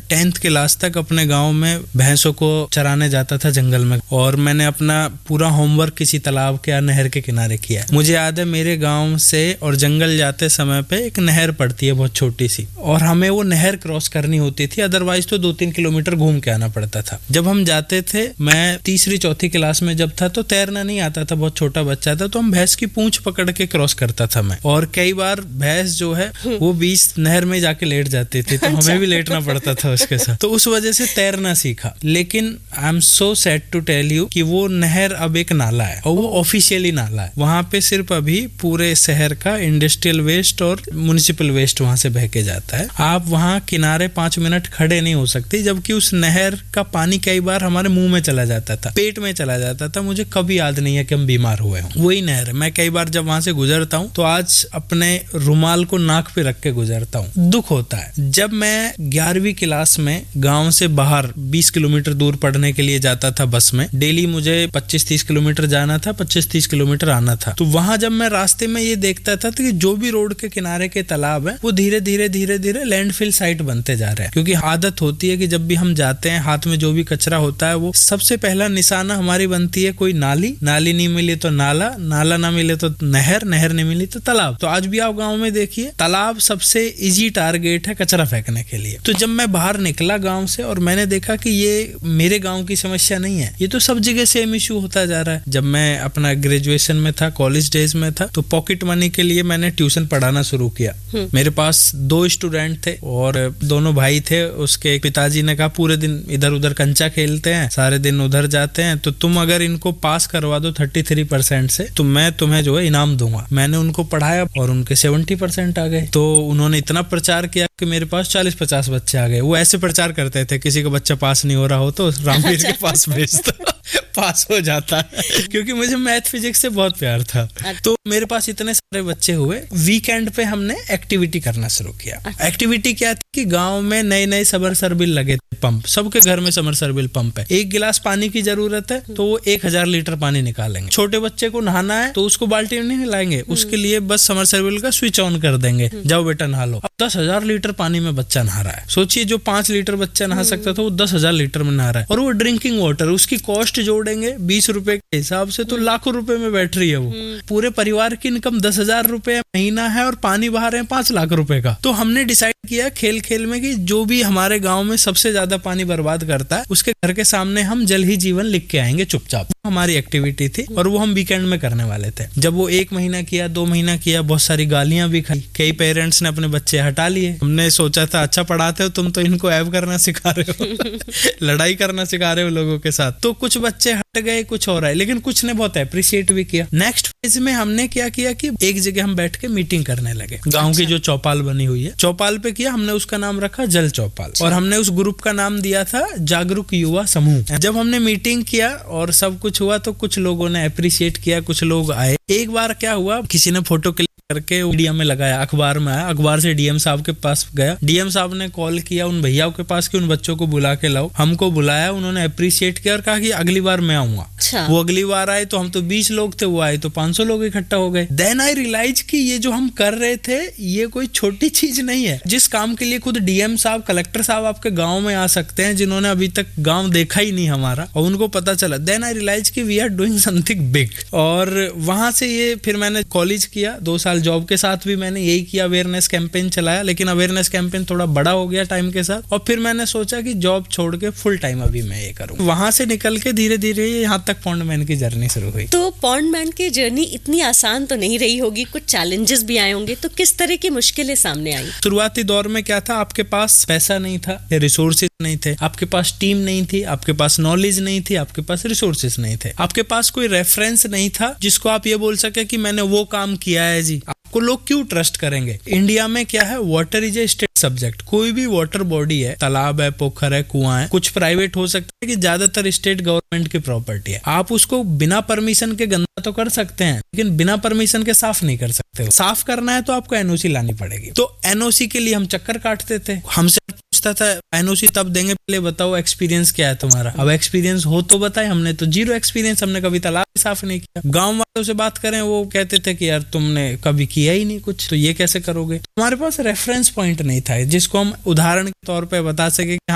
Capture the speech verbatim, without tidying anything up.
Tenth class तक अपने गांव में भैंसों को चराने जाता था जंगल में, और मैंने अपना पूरा होमवर्क किसी तालाब के या नहर के किनारे किया है। मुझे याद है मेरे गांव से और जंगल जाते समय पे एक नहर पड़ती है बहुत छोटी सी, और हमें वो नहर क्रॉस करनी होती थी, अदरवाइज तो दो तीन किलोमीटर घूम के आना पड़ता था। जब हम जाते थे, मैं तीसरी चौथी क्लास में जब था, तो तैरना नहीं आता था, बहुत छोटा बच्चा था, तो हम भैंस की पूंछ पकड़ के क्रॉस करता था मैं, और कई बार भैंस जो है वो बीच नहर में जाके लेट जाती थी, तो हमें भी लेटना पड़ता था उसके साथ, तो उस वजह से तैरना सीखा। लेकिन I am so sad to tell you कि वो नहर अब एक नाला है, और वो ऑफिशियली नाला है। वहां पे सिर्फ अभी पूरे शहर का इंडस्ट्रियल वेस्ट और म्युनिसिपल वेस्ट वहां से बह के जाता है। आप वहां किनारे पांच मिनट खड़े नहीं हो सकते, जबकि उस नहर का पानी कई बार हमारे मुंह में चला जाता था, पेट में चला जाता था। मुझे कभी याद नहीं है कि हम बीमार हुए हों। वही नहर है। मैं कई बार जब वहां से गुजरता हूँ तो आज अपने रुमाल को नाक पे रख के गुजरता हूँ। दुख होता है। जब मैं ग्यारहवीं क्लास में गांव से बाहर बीस किलोमीटर दूर पढ़ने के लिए जाता था बस में, डेली मुझे पच्चीस तीस किलोमीटर जाना था, पच्चीस तीस किलोमीटर आना था, तो वहां जब मैं रास्ते में ये देखता था कि जो भी रोड के किनारे के तालाब है वो धीरे धीरे धीरे धीरे लैंडफिल साइट बनते जा रहे हैं। क्योंकि आदत होती है कि जब भी हम जाते हैं, हाथ में जो भी कचरा होता है वो सबसे पहला निशाना हमारी बनती है कोई नाली, नाली नहीं मिली तो नाला, नाला ना मिले तो नहर, नहर नहीं मिली तो तालाब। तो आज भी आप गांव में देखिए, तालाब सबसे इजी टारगेट है कचरा फेंकने के लिए। तो जब मैं बाहर निकला गांव से और मैंने देखा कि ये मेरे गांव की समस्या नहीं है, ये तो सब जगह सेम इशू होता जा रहा है। जब मैं अपना ग्रेजुएशन में था, कॉलेज डेज में था, तो पॉकेट मनी के लिए मैंने ट्यूशन पढ़ाना शुरू किया। मेरे पास दो स्टूडेंट थे और दोनों भाई थे। उसके पिताजी ने कहा पूरे दिन इधर उधर कंचा खेलते हैं, सारे दिन उधर जाते हैं, तो तुम अगर इनको पास करवा दो थर्टी थ्री परसेंट से तो मैं तुम्हें जो है इनाम दूंगा। मैंने उनको पढ़ाया और उनके सेवेंटी परसेंट आ गए। तो उन्होंने इतना प्रचार किया कि मेरे पास चालीस पचास बच्चे आ गए। वो ऐसे प्रचार करते थे, किसी का बच्चा पास नहीं हो रहा हो तो रामवीर के पास भेजता पास हो जाता है, क्योंकि मुझे मैथ फिजिक्स से बहुत प्यार था। तो मेरे पास इतने सारे बच्चे हुए। वीकेंड पे हमने एक्टिविटी करना शुरू किया। एक्टिविटी क्या थी कि गांव में नए नए सबमर्सिबल लगे थे, पंप, सबके घर में सबमर्सिबल पंप है। एक गिलास पानी की जरूरत है तो वो एक हजार लीटर पानी निकालेंगे। छोटे बच्चे को नहाना है तो उसको बाल्टी में नहीं हिलाएंगे, उसके लिए बस सबमर्सिबल का स्विच ऑन कर देंगे, जाओ बेटा नहा लो। अब दस हजार लीटर पानी में बच्चा नहा रहा है। सोचिए, जो पांच लीटर बच्चा नहा सकता था वो दस हजार लीटर में नहा रहा है। और वो ड्रिंकिंग वाटर, उसकी कॉस्ट जोड़ेंगे बीस रुपए के हिसाब से तो लाखों रुपए में बैठ रही है वो। पूरे परिवार की इनकम दस हजार रुपए महीना है और पानी बहा रहे हैं पांच लाख रुपए का। तो हमने डिसाइड किया खेल खेल में कि जो भी हमारे गांव में सबसे ज्यादा पानी बर्बाद करता है उसके घर के सामने हम जल ही जीवन लिख के आएंगे चुपचाप। हमारी एक्टिविटी थी और वो हम वीकेंड में करने वाले थे। जब वो एक महीना किया, दो महीना किया, बहुत सारी गालियां भी खाई। कई पेरेंट्स ने अपने बच्चे हटा लिए। हमने सोचा था अच्छा पढ़ाते हो तुम, तो इनको ऐब करना सिखा रहे हो लड़ाई करना सिखा रहे हो लोगों के साथ। तो कुछ बच्चे हट गए, कुछ हो रहा है, लेकिन कुछ ने बहुत अप्रिशिएट भी किया। नेक्स्ट फेज में हमने क्या किया कि एक जगह हम बैठ के मीटिंग करने लगे। गाँव की जो चौपाल बनी हुई है, चौपाल पे किया हमने, उसका नाम रखा जल चौपाल, और हमने उस ग्रुप का नाम दिया था जागरूक युवा समूह। जब हमने मीटिंग किया और सब कुछ हुआ तो कुछ लोगों ने अप्रिशिएट किया, कुछ लोग आए। एक बार क्या हुआ, किसी ने फोटो क्लिक करके मीडिया में लगाया, अखबार में आया, अखबार से डीएम साहब के पास गया। डीएम साहब ने कॉल किया उन भैयाओं के पास कि उन बच्चों को बुला के लाओ। हमको बुलाया, उन्होंने अप्रिशिएट किया और कहा कि अगली बार मैं आऊंगा। अच्छा। वो अगली बार आए तो हम तो बीस लोग थे, वो आए तो पांच सौ लोग इकट्ठा हो गए। देन आई रियलाइज कि ये जो हम कर रहे थे ये कोई छोटी चीज नहीं है। जिस काम के लिए खुद डीएम साहब, कलेक्टर साहब आपके गाँव में आ सकते हैं, जिन्होंने अभी तक गाँव देखा ही नहीं हमारा, और उनको पता चला। देन आई रियलाइज कि we are doing something big. और वहां से ये फिर मैंने कॉलेज किया, दो साल जॉब के साथ भी मैंने यही किया, अवेयरनेस कैंपेन चलाया। लेकिन अवेयरनेस कैंपेन थोड़ा बड़ा हो गया टाइम के साथ, और फिर मैंने सोचा कि जॉब छोड़ के फुल टाइम अभी मैं ये करूँ। वहां से निकल के धीरे धीरे यहाँ तक पॉन्डमैन की जर्नी शुरू हुई। तो पॉन्डमैन की जर्नी इतनी आसान तो नहीं रही होगी, कुछ चैलेंजेस भी आए होंगे, तो किस तरह की मुश्किलें सामने आई? शुरुआती दौर में क्या था, आपके पास पैसा नहीं था, रिसोर्सेज नहीं थे, आपके पास टीम नहीं थी, आपके पास नॉलेज नहीं थी, आपके पास रिसोर्सेज नहीं थे, आपके पास कोई रेफरेंस नहीं था जिसको आप ये बोल सके कि मैंने वो काम किया है जी। आपको लोग क्यों ट्रस्ट करेंगे? इंडिया में क्या है, water is a state subject. कोई भी वाटर बॉडी है, तालाब है, पोखर है, कुआं है, कुछ प्राइवेट हो सकता है कि ज्यादातर स्टेट गवर्नमेंट की प्रॉपर्टी है। आप उसको बिना परमिशन के गंदा तो कर सकते हैं, लेकिन बिना परमिशन के साफ नहीं कर सकते हो। साफ करना है तो आपको एनओसी लानी पड़ेगी। तो एनओसी के लिए हम चक्कर काटते थे। हमसे पूछता था एनओसी तब देंगे, पहले बताओ एक्सपीरियंस क्या है तुम्हारा। अब एक्सपीरियंस हो तो बताए, हमने तो जीरो एक्सपीरियंस, हमने कभी तालाब साफ नहीं किया। गांव वालों से बात करें, वो कहते थे कि यार तुमने कभी किया ही नहीं कुछ, तो ये कैसे करोगे? हमारे पास रेफरेंस पॉइंट नहीं था जिसको हम उदाहरण के तौर पे बता सके कि